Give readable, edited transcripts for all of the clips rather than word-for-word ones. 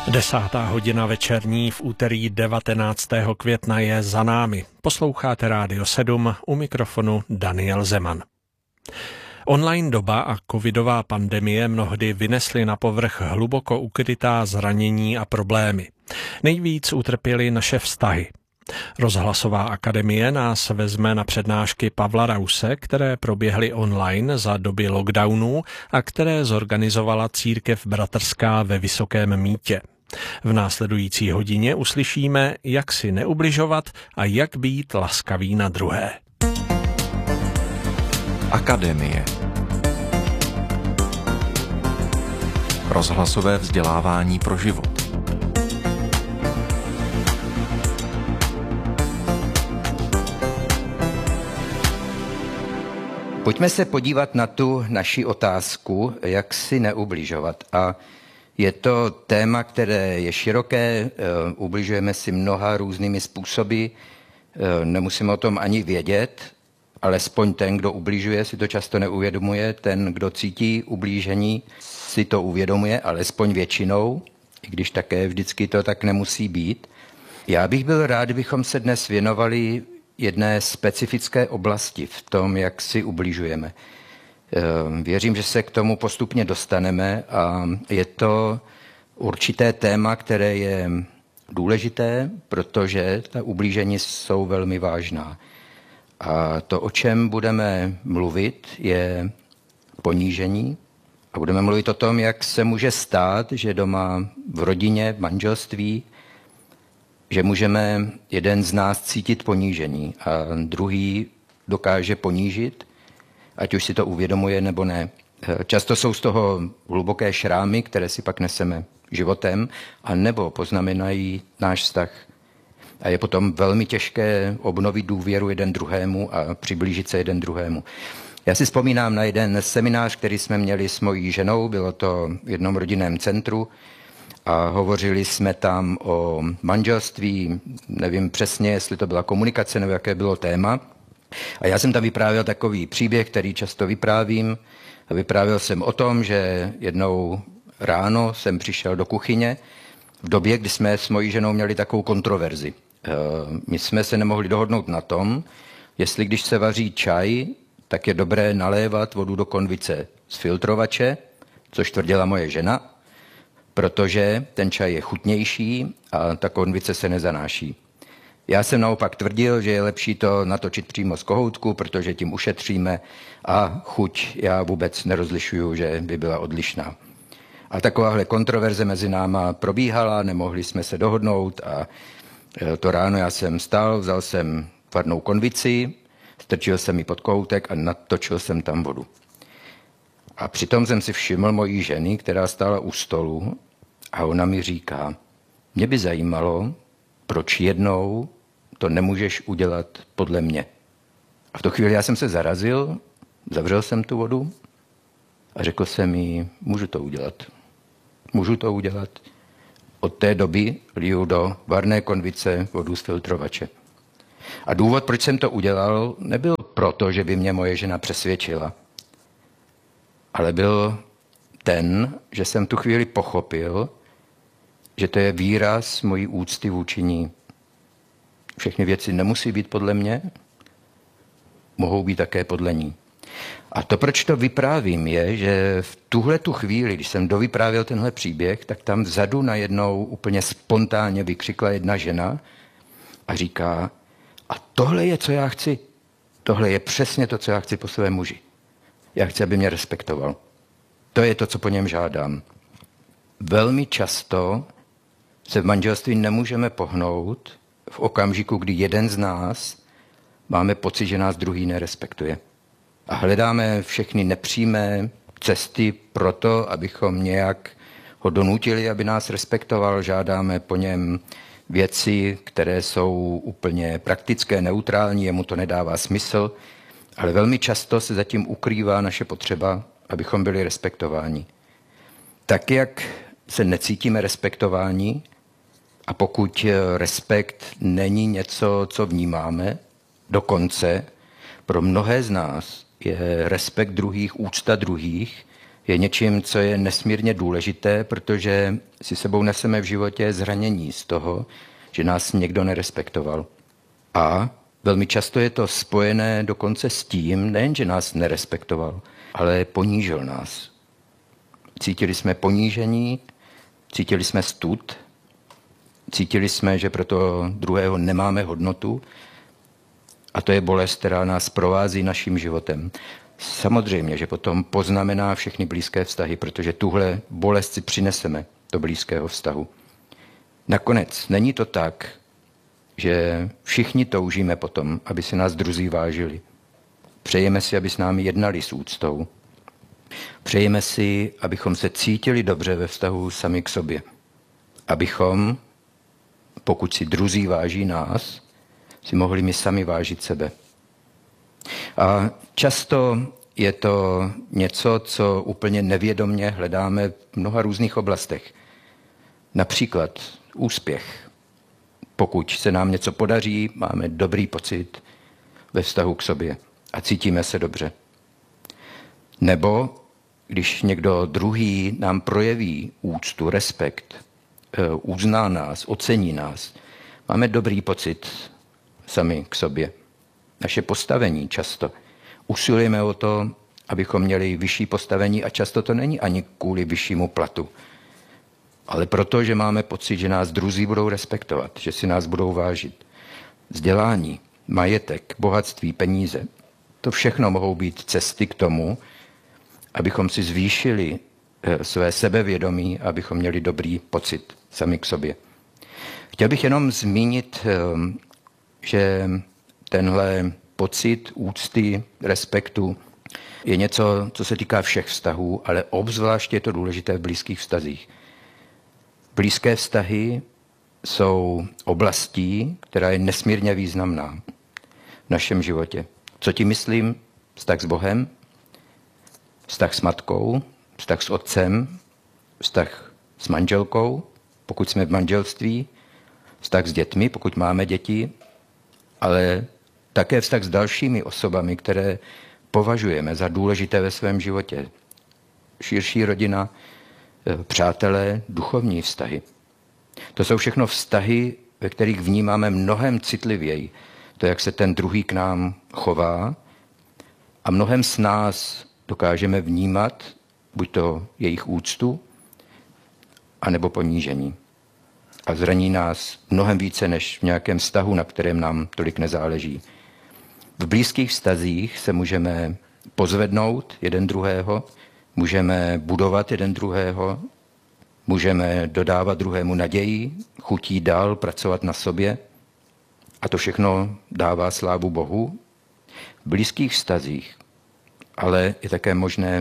10:00 večerní v úterý 19. května je za námi. Posloucháte Rádio 7, u mikrofonu Daniel Zeman. Online doba a covidová pandemie mnohdy vynesly na povrch hluboko ukrytá zranění a problémy. Nejvíc utrpěly naše vztahy. Rozhlasová akademie nás vezme na přednášky Pavla Rause, které proběhly online za doby lockdownů a které zorganizovala Církev bratrská ve Vysokém Mýtě. V následující hodině uslyšíme, jak si neubližovat a jak být laskavý na druhé. Akademie. Rozhlasové vzdělávání pro život. Pojďme se podívat na tu naši otázku, jak si neubližovat. A je to téma, které je široké, ubližujeme si mnoha různými způsoby, nemusíme o tom ani vědět, alespoň ten, kdo ubližuje, si to často neuvědomuje, ten, kdo cítí ublížení, si to uvědomuje, alespoň většinou, i když také vždycky to tak nemusí být. Já bych byl rád, kdybychom se dnes věnovali jedné specifické oblasti v tom, jak si ubližujeme. Věřím, že se k tomu postupně dostaneme a je to určité téma, které je důležité, protože ta ublížení jsou velmi vážná. A to, o čem budeme mluvit, je ponížení. A budeme mluvit o tom, jak se může stát, že doma v rodině, v manželství, že můžeme jeden z nás cítit ponížení a druhý dokáže ponížit, ať už si to uvědomuje nebo ne. Často jsou z toho hluboké šrámy, které si pak neseme životem, a nebo poznamenají náš vztah. A je potom velmi těžké obnovit důvěru jeden druhému a přiblížit se jeden druhému. Já si vzpomínám na jeden seminář, který jsme měli s mojí ženou, bylo to v jednom rodinném centru, a hovořili jsme tam o manželství, nevím přesně, jestli to byla komunikace nebo jaké bylo téma. A já jsem tam vyprávěl takový příběh, který často vyprávím. A vyprávěl jsem o tom, že jednou ráno jsem přišel do kuchyně v době, kdy jsme s mojí ženou měli takovou kontroverzi. My jsme se nemohli dohodnout na tom, jestli když se vaří čaj, tak je dobré nalévat vodu do konvice z filtrovače, což tvrdila moje žena, protože ten čaj je chutnější a ta konvice se nezanáší. Já jsem naopak tvrdil, že je lepší to natočit přímo z kohoutku, protože tím ušetříme a chuť já vůbec nerozlišuju, že by byla odlišná. A takováhle kontroverze mezi náma probíhala, nemohli jsme se dohodnout a to ráno já jsem stál, vzal jsem varnou konvici, strčil jsem ji pod kohoutek a natočil jsem tam vodu. A přitom jsem si všiml mojí ženy, která stála u stolu, a ona mi říká, mě by zajímalo, proč jednou to nemůžeš udělat podle mě. A v tu chvíli já jsem se zarazil, zavřel jsem tu vodu a řekl jsem jí, můžu to udělat. Můžu to udělat. Od té doby liju do varné konvice vodu z filtrovače. A důvod, proč jsem to udělal, nebyl proto, že by mě moje žena přesvědčila, ale byl ten, že jsem tu chvíli pochopil, že to je výraz mojí úcty vůči ní. Všechny věci nemusí být podle mě, mohou být také podle ní. A to, proč to vyprávím, je, že v tuhletu chvíli, když jsem dovyprávěl tenhle příběh, tak tam vzadu najednou úplně spontánně vykřikla jedna žena a říká, a tohle je, co já chci. Tohle je přesně to, co já chci po svém muži. Já chci, aby mě respektoval. To je to, co po něm žádám. Velmi často se v manželství nemůžeme pohnout v okamžiku, kdy jeden z nás máme pocit, že nás druhý nerespektuje. A hledáme všechny nepřímé cesty pro to, abychom nějak ho donutili, aby nás respektoval. Žádáme po něm věci, které jsou úplně praktické, neutrální, jemu to nedává smysl, ale velmi často se zatím ukrývá naše potřeba, abychom byli respektováni. Tak, jak se necítíme respektováni, a pokud respekt není něco, co vnímáme, dokonce pro mnohé z nás je respekt druhých, úcta druhých, je něčím, co je nesmírně důležité, protože si sebou neseme v životě zranění z toho, že nás někdo nerespektoval. A velmi často je to spojené dokonce s tím, nejen, že nás nerespektoval, ale ponížil nás. Cítili jsme ponížení, cítili jsme stud, cítili jsme, že pro toho druhého nemáme hodnotu a to je bolest, která nás provází naším životem. Samozřejmě, že potom poznamená všechny blízké vztahy, protože tuhle bolest si přineseme do blízkého vztahu. Nakonec není to tak, že všichni toužíme potom, aby si nás druzí vážili. Přejeme si, aby s námi jednali s úctou. Přejeme si, abychom se cítili dobře ve vztahu sami k sobě. Abychom, pokud si druzí váží nás, si mohli my sami vážit sebe. A často je to něco, co úplně nevědomně hledáme v mnoha různých oblastech. Například úspěch. Pokud se nám něco podaří, máme dobrý pocit ve vztahu k sobě a cítíme se dobře. Nebo když někdo druhý nám projeví úctu, respekt, uzná nás, ocení nás, máme dobrý pocit sami k sobě. Naše postavení často. Usilujeme o to, abychom měli vyšší postavení a často to není ani kvůli vyššímu platu, ale proto, že máme pocit, že nás druzí budou respektovat, že si nás budou vážit. Vzdělání, majetek, bohatství, peníze, to všechno mohou být cesty k tomu, abychom si zvýšili své sebevědomí, abychom měli dobrý pocit sami k sobě. Chtěl bych jenom zmínit, že tenhle pocit úcty, respektu je něco, co se týká všech vztahů, ale obzvláště je to důležité v blízkých vztazích. Blízké vztahy jsou oblastí, která je nesmírně významná v našem životě. Co tím myslím? Vztah s Bohem, vztah s matkou, vztah s otcem, vztah s manželkou, pokud jsme v manželství, vztah s dětmi, pokud máme děti, ale také vztah s dalšími osobami, které považujeme za důležité ve svém životě. Širší rodina, přátelé, duchovní vztahy. To jsou všechno vztahy, ve kterých vnímáme mnohem citlivěji to, jak se ten druhý k nám chová a mnohem s nás dokážeme vnímat buď to jejich úctu, anebo ponížení. A zraní nás mnohem více než v nějakém vztahu, na kterém nám tolik nezáleží. V blízkých vztazích se můžeme pozvednout jeden druhého, můžeme budovat jeden druhého, můžeme dodávat druhému naději, chutí dál pracovat na sobě a to všechno dává slávu Bohu. V blízkých vztazích ale je také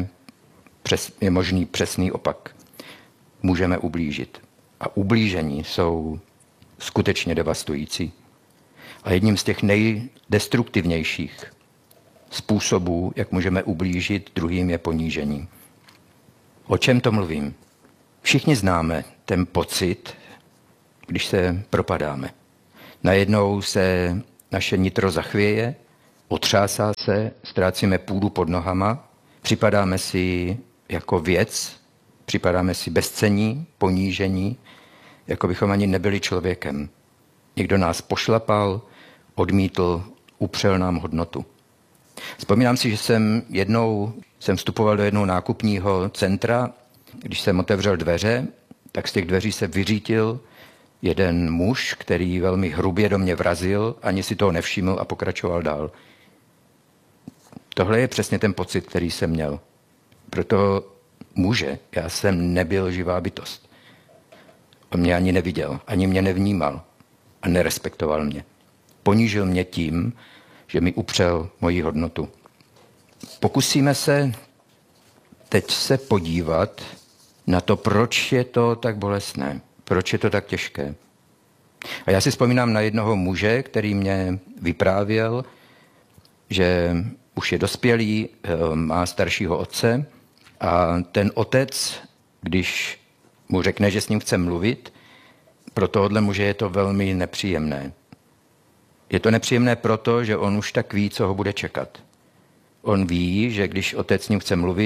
možný přesný opak. Můžeme ublížit. A ublížení jsou skutečně devastující. A jedním z těch nejdestruktivnějších způsobů, jak můžeme ublížit druhým, je ponížení. O čem to mluvím? Všichni známe ten pocit, když se propadáme. Najednou se naše nitro zachvěje, otřásá se, ztrácíme půdu pod nohama, připadáme si jako věc, připadáme si bezcenní, ponížení, jako bychom ani nebyli člověkem. Někdo nás pošlapal, odmítl, upřel nám hodnotu. Vzpomínám si, že jsem vstupoval do jednoho nákupního centra, když jsem otevřel dveře, tak z těch dveří se vyřítil jeden muž, který velmi hrubě do mě vrazil, ani si toho nevšiml a pokračoval dál. Tohle je přesně ten pocit, který jsem měl. Proto muže, já jsem nebyl živá bytost. On mě ani neviděl, ani mě nevnímal a nerespektoval mě. Ponížil mě tím, že mi upřel moji hodnotu. Pokusíme se teď se podívat na to, proč je to tak bolestné, proč je to tak těžké. A já si vzpomínám na jednoho muže, který mě vyprávěl, že už je dospělý, má staršího otce a ten otec, když mu řekne, že s ním chce mluvit, pro tohohle muže je to velmi nepříjemné. Je to nepříjemné proto, že on už tak ví, co ho bude čekat. On ví, že když otec s ním chce mluvit,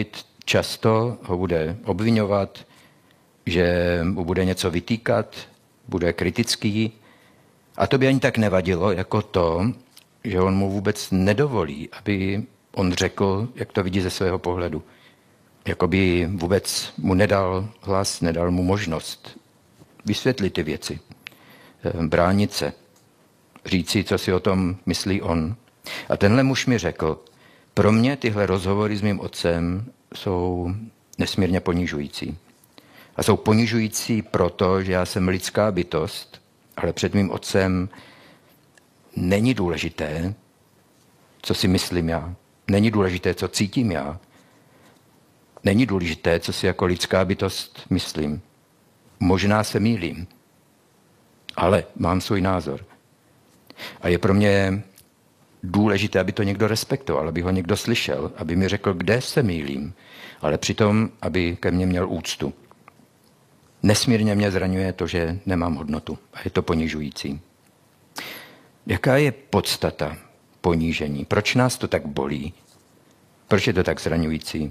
často ho bude obviňovat, že mu bude něco vytýkat, bude kritický. A to by ani tak nevadilo, jako to, že on mu vůbec nedovolí, aby on řekl, jak to vidí ze svého pohledu. Jakoby vůbec mu nedal hlas, nedal mu možnost vysvětlit ty věci, bránit se, říci, co si o tom myslí on. A tenhle muž mi řekl, pro mě tyhle rozhovory s mým otcem jsou nesmírně ponižující. A jsou ponižující proto, že já jsem lidská bytost, ale před mým otcem není důležité, co si myslím já. Není důležité, co cítím já. Není důležité, co si jako lidská bytost myslím. Možná se mýlím, ale mám svůj názor. A je pro mě důležité, aby to někdo respektoval, aby ho někdo slyšel, aby mi řekl, kde se mýlím, ale přitom, aby ke mně měl úctu. Nesmírně mě zraňuje to, že nemám hodnotu a je to ponižující. Jaká je podstata ponížení? Proč nás to tak bolí? Proč je to tak zraňující?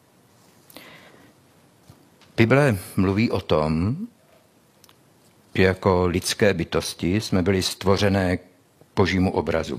Bible mluví o tom, že jako lidské bytosti jsme byli stvořené k Božímu obrazu.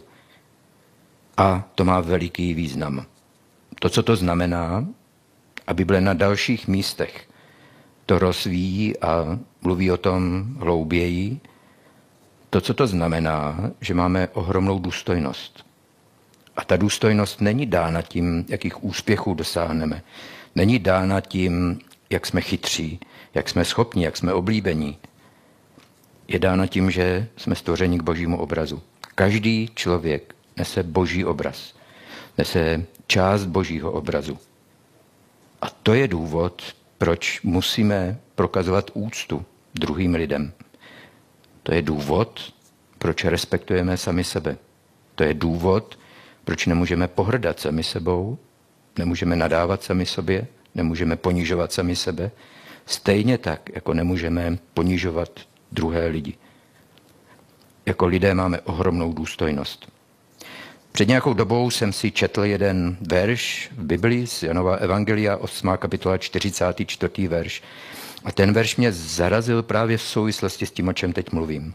A to má veliký význam. To, co to znamená, a Bible na dalších místech to rozvíjí a mluví o tom hlouběji, to, co to znamená, že máme ohromnou důstojnost. A ta důstojnost není dána tím, jakých úspěchů dosáhneme. Není dána tím, jak jsme chytří, jak jsme schopní, jak jsme oblíbení. Je dána tím, že jsme stvořeni k Božímu obrazu. Každý člověk nese Boží obraz. Nese část Božího obrazu. A to je důvod, proč musíme prokazovat úctu druhým lidem. To je důvod, proč respektujeme sami sebe. To je důvod, proč nemůžeme pohrdat sami sebou, nemůžeme nadávat sami sobě, nemůžeme ponižovat sami sebe, stejně tak, jako nemůžeme ponižovat druhé lidi. Jako lidé máme ohromnou důstojnost. Před nějakou dobou jsem si četl jeden verš v Biblii z Janova Evangelia, 8. kapitola, 44. verš. A ten verš mě zarazil právě v souvislosti s tím, o čem teď mluvím.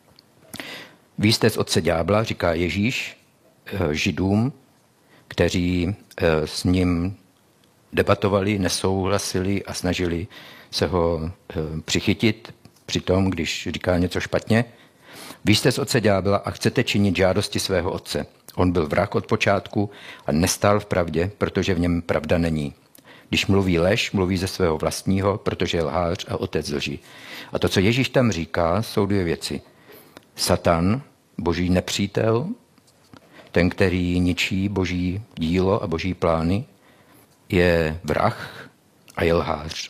Vy jste z otce ďábla, říká Ježíš Židům, kteří s ním debatovali, nesouhlasili a snažili se ho přichytit při tom, když říká něco špatně. Vy jste z otce ďábla a chcete činit žádosti svého otce. On byl vrah od počátku a nestál v pravdě, protože v něm pravda není. Když mluví lež, mluví ze svého vlastního, protože je lhář a otec lži. A to, co Ježíš tam říká, jsou dvě věci. Satan, boží nepřítel, ten, který ničí boží dílo a boží plány, je vrah a je lhář.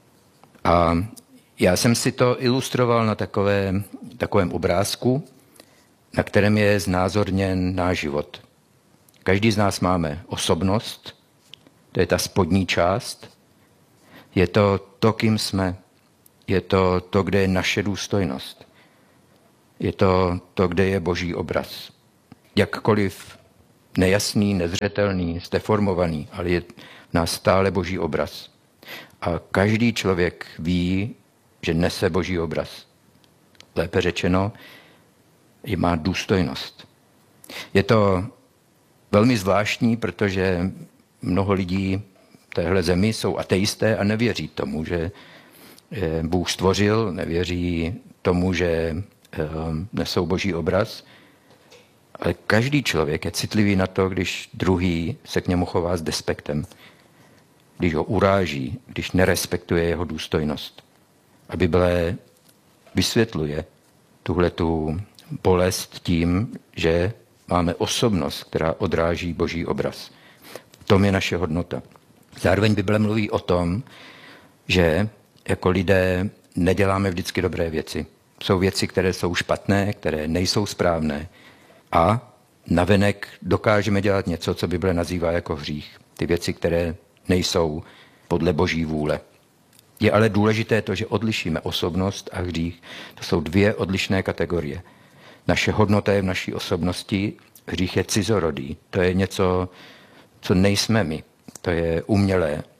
A já jsem si to ilustroval na takovém obrázku, na kterém je znázorněn náš život. Každý z nás máme osobnost, to je ta spodní část, je to, kým jsme, je to, kde je naše důstojnost, je to, kde je Boží obraz. Jakkoliv nejasný, nezřetelný, zdeformovaný, ale je v nás stále Boží obraz. A každý člověk ví, že nese Boží obraz. Lépe řečeno, že má důstojnost. Je to velmi zvláštní, protože mnoho lidí v téhle zemi jsou ateisté a nevěří tomu, že Bůh stvořil, nevěří tomu, že nesou Boží obraz. Ale každý člověk je citlivý na to, když druhý se k němu chová s despektem, když ho uráží, když nerespektuje jeho důstojnost. A Bible vysvětluje tuhletu bolest tím, že máme osobnost, která odráží Boží obraz. V tom je naše hodnota. Zároveň Bible mluví o tom, že jako lidé neděláme vždycky dobré věci. Jsou věci, které jsou špatné, které nejsou správné. A navenek dokážeme dělat něco, co Bible nazývá jako hřích. Ty věci, které nejsou podle Boží vůle. Je ale důležité to, že odlišíme osobnost a hřích. To jsou dvě odlišné kategorie. Naše hodnota je v naší osobnosti, hřích je cizorodý. To je něco, co nejsme my. To je umělé.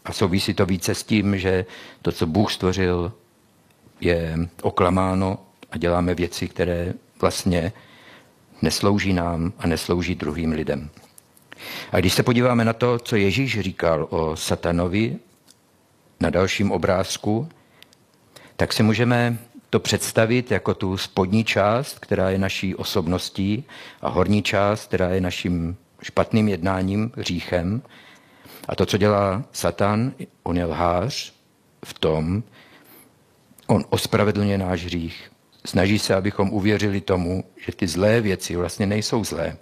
A souvisí to více s tím, že to, co Bůh stvořil, je oklamáno a děláme věci, které vlastně neslouží nám a neslouží druhým lidem. A když se podíváme na to, co Ježíš říkal o satanovi na dalším obrázku, tak si můžeme to představit jako tu spodní část, která je naší osobností, a horní část, která je naším špatným jednáním, hříchem. A to, co dělá Satan, on je lhář v tom, on ospravedlňuje náš hřích. Snaží se, abychom uvěřili tomu, že ty zlé věci vlastně nejsou zlé.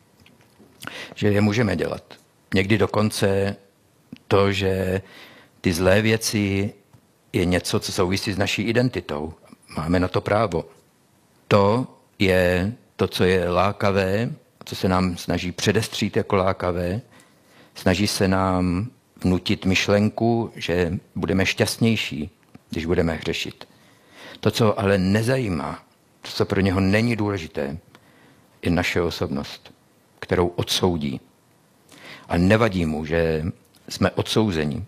Že je můžeme dělat. Někdy dokonce to, že ty zlé věci je něco, co souvisí s naší identitou. Máme na to právo. To je to, co je lákavé, co se nám snaží předestřít jako lákavé. Snaží se nám vnutit myšlenku, že budeme šťastnější, když budeme hřešit. To, co ale nezajímá, to, co pro něho není důležité, je naše osobnost, kterou odsoudí. A nevadí mu, že jsme odsouzeni.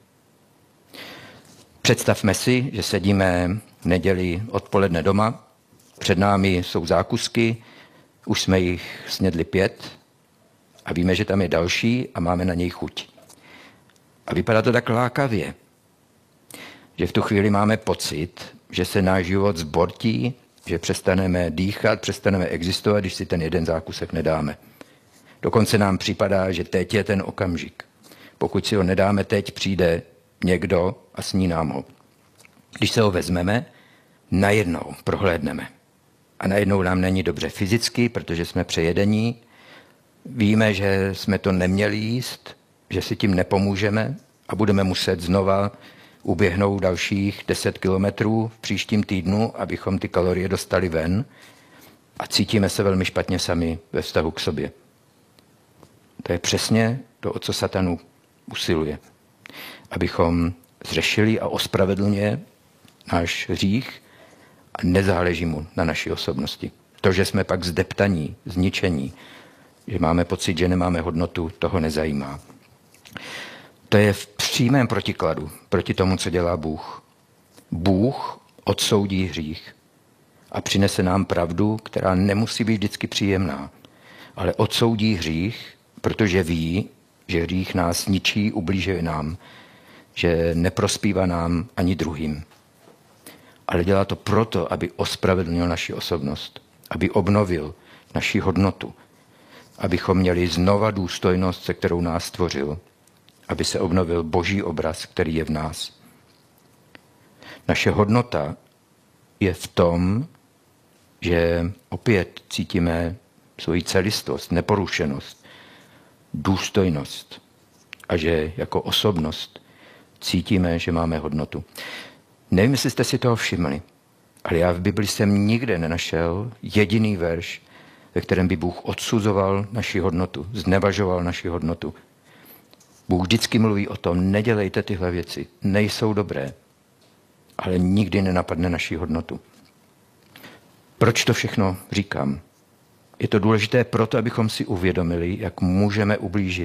Představme si, že sedíme v neděli odpoledne doma, před námi jsou zákusky, už jsme jich snědli 5 a víme, že tam je další a máme na něj chuť. A vypadá to tak lákavě, že v tu chvíli máme pocit, že se náš život zbortí, že přestaneme dýchat, přestaneme existovat, když si ten jeden zákusek nedáme. Dokonce nám připadá, že teď je ten okamžik. Pokud si ho nedáme teď, přijde někdo a sní nám ho. Když se ho vezmeme, najednou prohlédneme. A najednou nám není dobře fyzicky, protože jsme přejedení. Víme, že jsme to neměli jíst, že si tím nepomůžeme a budeme muset znova uběhnout dalších 10 kilometrů v příštím týdnu, abychom ty kalorie dostali ven, a cítíme se velmi špatně sami ve vztahu k sobě. To je přesně to, o co Satan usiluje. Abychom zřešili a ospravedlňuje náš hřích a nezáleží mu na naší osobnosti. To, že jsme pak zdeptaní, zničení, že máme pocit, že nemáme hodnotu, toho nezajímá. To je v přímém protikladu proti tomu, co dělá Bůh. Bůh odsoudí hřích a přinese nám pravdu, která nemusí být vždycky příjemná, ale odsoudí hřích, protože ví, že hřích nás ničí, ubližuje nám, že neprospívá nám ani druhým. Ale dělá to proto, aby ospravedlnil naši osobnost, aby obnovil naši hodnotu, abychom měli znova důstojnost, se kterou nás stvořil, aby se obnovil Boží obraz, který je v nás. Naše hodnota je v tom, že opět cítíme svoji celistost, neporušenost, důstojnost a že jako osobnost cítíme, že máme hodnotu. Nevím, jestli jste si toho všimli, ale já v Bibli jsem nikde nenašel jediný verš, ve kterém by Bůh odsuzoval naši hodnotu, znevažoval naši hodnotu. Bůh vždycky mluví o tom, nedělejte tyhle věci, nejsou dobré, ale nikdy nenapadne naši hodnotu. Proč to všechno říkám? Je to důležité proto, abychom si uvědomili, jak můžeme ublížit